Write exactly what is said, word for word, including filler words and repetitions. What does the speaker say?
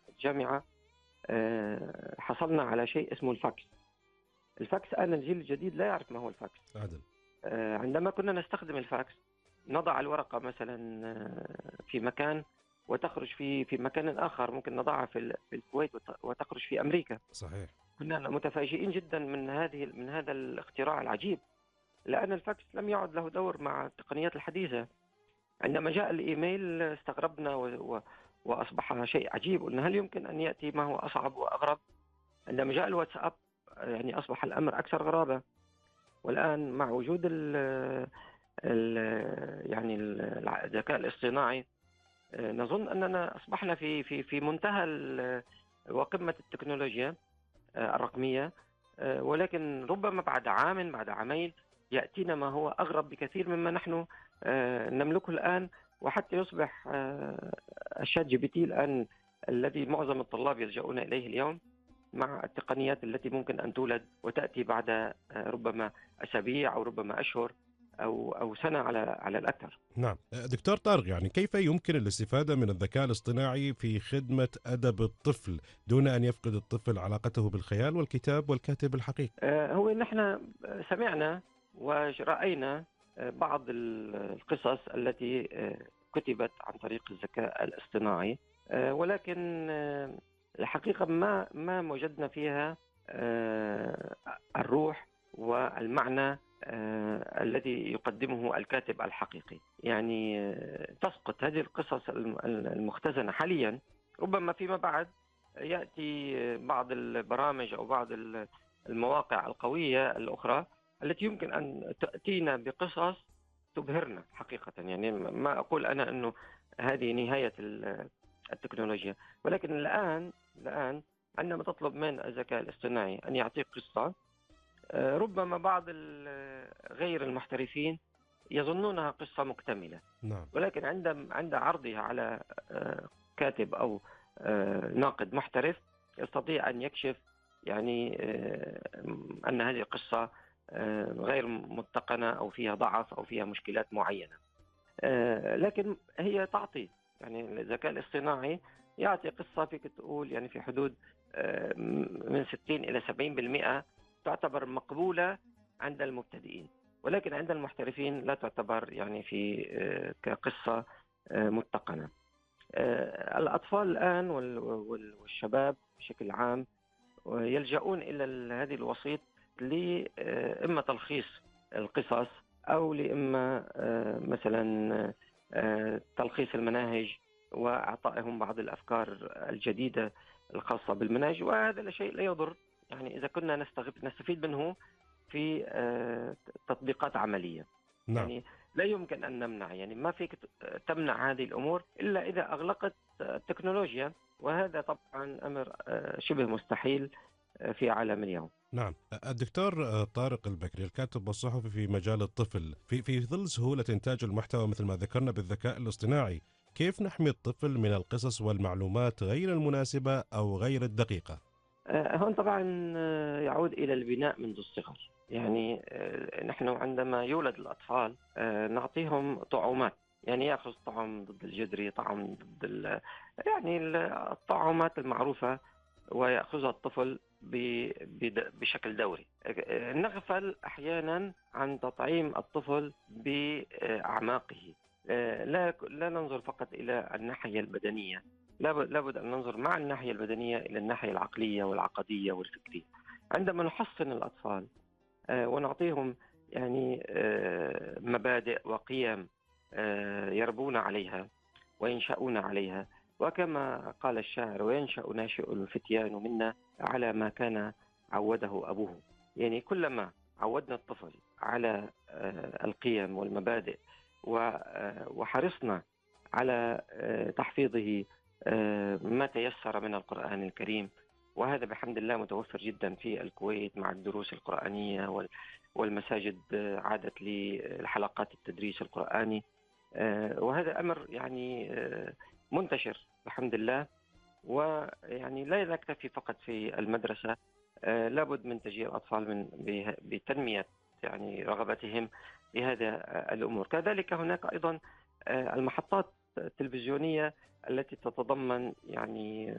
الجامعة حصلنا على شيء اسمه الفاكس. الفاكس الآن الجيل الجديد لا يعرف ما هو الفاكس. عدل. عندما كنا نستخدم الفاكس نضع الورقة مثلا في مكان وتخرج في في مكان آخر، ممكن نضعها في في الكويت وتخرج في أمريكا. صحيح. كنا متفاجئين جدا من هذه من هذا الاختراع العجيب، لأن الفاكس لم يعد له دور مع التقنيات الحديثة. عندما جاء الإيميل استغربنا و... و... وأصبح شيء عجيب، قلنا هل يمكن أن يأتي ما هو أصعب وأغرب؟ عندما جاء الواتساب يعني أصبح الأمر أكثر غرابة. والآن مع وجود ال... ال... يعني الذكاء الاصطناعي نظن أننا أصبحنا في في في منتهى ال... وقمة التكنولوجيا الرقمية، ولكن ربما بعد عام بعد عامين يأتينا ما هو أغرب بكثير مما نحن نملكه الآن، وحتى يصبح الشات جي بي تي الآن الذي معظم الطلاب يلجؤون إليه اليوم مع التقنيات التي ممكن أن تولد وتأتي بعد ربما أسابيع أو ربما أشهر أو أو سنة على على الأكثر. نعم دكتور طارق، يعني كيف يمكن الاستفادة من الذكاء الاصطناعي في خدمة أدب الطفل دون أن يفقد الطفل علاقته بالخيال والكتاب والكاتب الحقيقي؟ هو نحن سمعنا ورأينا بعض القصص التي كتبت عن طريق الذكاء الاصطناعي، ولكن الحقيقة ما ما وجدنا فيها الروح والمعنى الذي يقدمه الكاتب الحقيقي. يعني تسقط هذه القصص المختزنة حاليا. ربما فيما بعد يأتي بعض البرامج أو بعض المواقع القوية الأخرى التي يمكن أن تأتينا بقصص تبهرنا حقيقة. يعني ما أقول أنا أنه هذه نهاية التكنولوجيا، ولكن الآن الآن عندما تطلب من الذكاء الاصطناعي أن يعطيك قصة، ربما بعض غير المحترفين يظنونها قصة مكتملة. نعم. ولكن عند عند عرضها على كاتب أو ناقد محترف يستطيع أن يكشف يعني أن هذه القصة غير متقنة أو فيها ضعف أو فيها مشكلات معينة. لكن هي تعطي، يعني الذكاء الاصطناعي يعطي قصة فيك تقول يعني في حدود من ستين إلى سبعين بالمئة تعتبر مقبولة عند المبتدئين، ولكن عند المحترفين لا تعتبر يعني في كقصة متقنة. الأطفال الآن والشباب بشكل عام يلجؤون إلى هذه الوسيط لإما تلخيص القصص أو لإما مثلا تلخيص المناهج وإعطائهم بعض الأفكار الجديدة الخاصة بالمناهج، وهذا الشيء لا يضر يعني إذا كنا نستفيد منه في تطبيقات عملية. نعم. يعني لا يمكن أن نمنع، يعني ما فيك تمنع هذه الأمور إلا إذا أغلقت التكنولوجيا، وهذا طبعا أمر شبه مستحيل في عالم اليوم. نعم. الدكتور طارق البكري الكاتب والصحفي في مجال الطفل، في في ظل سهولة إنتاج المحتوى مثل ما ذكرنا بالذكاء الاصطناعي، كيف نحمي الطفل من القصص والمعلومات غير المناسبة أو غير الدقيقة؟ هون طبعا يعود إلى البناء منذ الصغر. يعني نحن عندما يولد الأطفال نعطيهم طعومات، يعني يأخذ طعم ضد الجدري، طعم ضد يعني الطعومات المعروفة ويأخذها الطفل بشكل دوري. نغفل أحيانا عن تطعيم الطفل بأعماقه. لا لا ننظر فقط إلى الناحية البدنية، لابد أن ننظر مع الناحية البدنية إلى الناحية العقلية والعقدية والفكرية. عندما نحصن الأطفال ونعطيهم يعني مبادئ وقيم يربون عليها وينشأون عليها، وكما قال الشاعر: وينشأ ناشئ الفتيان منا على ما كان عوده أبوه. يعني كلما عودنا الطفل على القيم والمبادئ وحرصنا على تحفيظه ما تيسر من القرآن الكريم، وهذا بحمد الله متوفر جدا في الكويت مع الدروس القرآنية والمساجد عادت لحلقات التدريس القرآني، وهذا أمر يعني منتشر بحمد الله. ويعني لا نكتفي فقط في المدرسة، لابد من تشجيع الأطفال من بتنمية يعني رغبتهم بهذا الأمور. كذلك هناك أيضا المحطات التلفزيونية التي تتضمن يعني